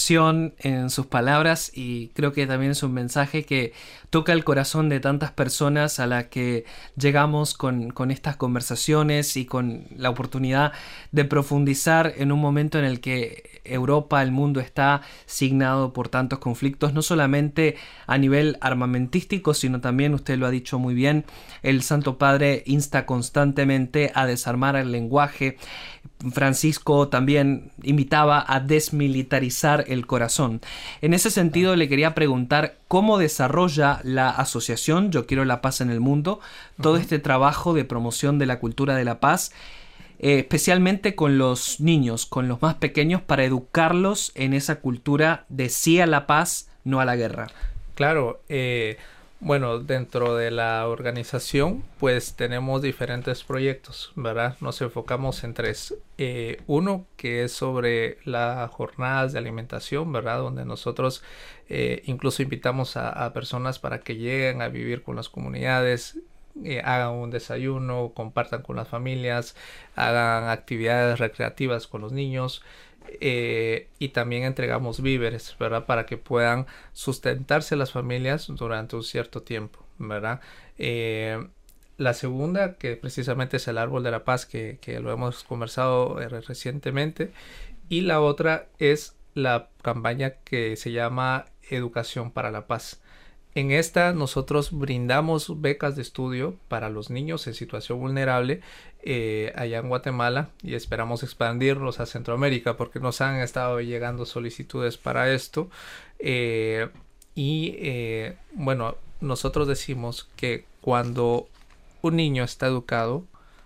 emoción en sus palabras y creo que también es un mensaje que toca el corazón de tantas personas a las que llegamos con estas conversaciones y con la oportunidad de profundizar en un momento en el que Europa, el mundo está signado por tantos conflictos, no solamente a nivel armamentístico, sino también, usted lo ha dicho muy bien, el Santo Padre insta constantemente a desarmar el lenguaje. Francisco también invitaba a desmilitarizar el corazón. En ese sentido, le quería preguntar cómo desarrolla la asociación Yo Quiero la Paz en el Mundo todo este trabajo de promoción de la cultura de la paz, especialmente con los niños, con los más pequeños, para educarlos en esa cultura de sí a la paz, no a la guerra. Claro, bueno, dentro de la organización, pues tenemos diferentes proyectos, ¿verdad? Nos enfocamos en tres. Uno que es sobre las jornadas de alimentación, ¿verdad? Donde nosotros incluso invitamos a personas para que lleguen a vivir con las comunidades, hagan un desayuno, compartan con las familias, hagan actividades recreativas con los niños. Y también entregamos víveres, ¿verdad? Para que puedan sustentarse las familias durante un cierto tiempo, ¿verdad? La segunda, que precisamente es el Árbol de la Paz, que lo hemos conversado recientemente. Y la otra es la campaña que se llama Educación para la Paz. En esta nosotros brindamos becas de estudio para los niños en situación vulnerable allá en Guatemala y esperamos expandirlos a Centroamérica porque nos han estado llegando solicitudes para esto. Bueno, nosotros decimos que cuando un niño está educado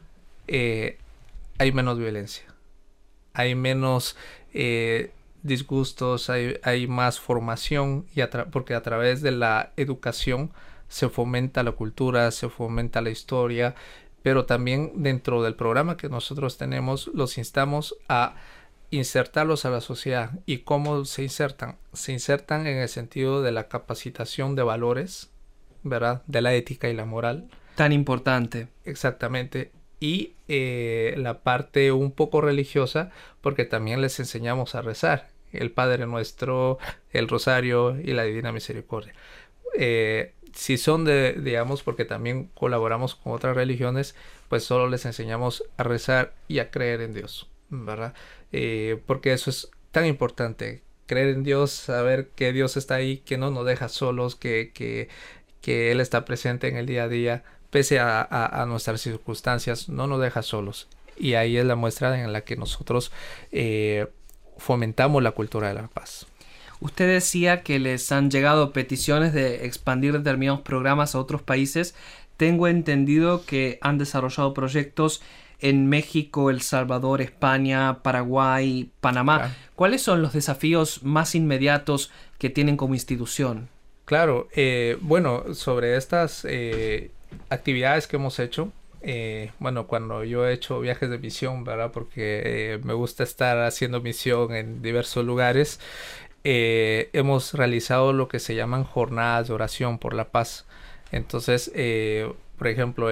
hay menos violencia, hay menos disgustos, hay más formación porque a través de la educación se fomenta la cultura, se fomenta la historia, pero también dentro del programa que nosotros tenemos los instamos a insertarlos a la sociedad. ¿Y cómo se insertan? Se insertan en el sentido de la capacitación de valores, ¿verdad? De la ética y la moral. Tan importante. Exactamente. Y la parte un poco religiosa, porque también les enseñamos a rezar el Padre Nuestro, el Rosario y la Divina Misericordia. Si son digamos, porque también colaboramos con otras religiones, pues solo les enseñamos a rezar y a creer en Dios, ¿verdad? Porque eso es tan importante, creer en Dios, saber que Dios está ahí, que no nos deja solos, que Él está presente en el día a día, pese a nuestras circunstancias, no nos deja solos. Y ahí es la muestra en la que nosotros fomentamos la cultura de la paz. Usted decía que les han llegado peticiones de expandir determinados programas a otros países. Tengo entendido que han desarrollado proyectos en México, El Salvador, España, Paraguay, Panamá. Claro. ¿Cuáles son los desafíos más inmediatos que tienen como institución? Claro, bueno, sobre estas actividades que hemos hecho, bueno, cuando yo he hecho viajes de misión, ¿verdad? Porque me gusta estar haciendo misión en diversos lugares, hemos realizado lo que se llaman jornadas de oración por la paz. Entonces, por ejemplo,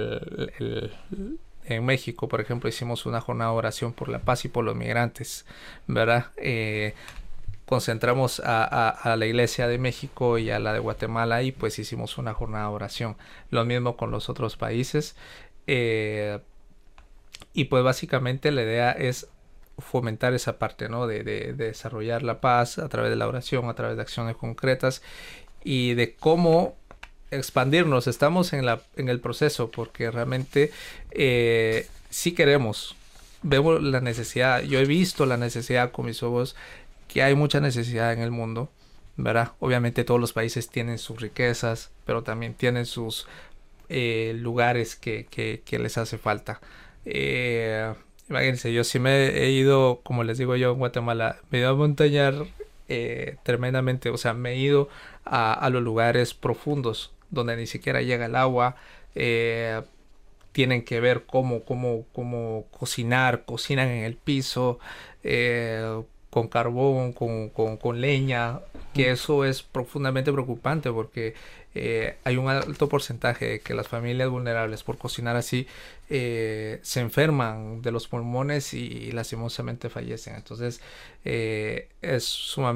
en México, por ejemplo, hicimos una jornada de oración por la paz y por los migrantes, ¿verdad? Concentramos a la Iglesia de México y a la de Guatemala y pues hicimos una jornada de oración. Lo mismo con los otros países. Y pues básicamente la idea es fomentar esa parte, ¿no? De desarrollar la paz a través de la oración, a través de acciones concretas y de cómo expandirnos. Estamos en el proceso porque realmente sí queremos. Vemos la necesidad. Yo he visto la necesidad con mis ojos, que hay mucha necesidad en el mundo, ¿verdad? Obviamente todos los países tienen sus riquezas, pero también tienen sus lugares que les hace falta. Imagínense, yo sí me he ido, como les digo yo en Guatemala, me he ido a montañar tremendamente, o sea, me he ido a los lugares profundos donde ni siquiera llega el agua. Tienen que ver cómo cocinan en el piso, con carbón, con leña, que eso es profundamente preocupante porque hay un alto porcentaje de que las familias vulnerables por cocinar así se enferman de los pulmones y lastimosamente fallecen. Entonces es sumamente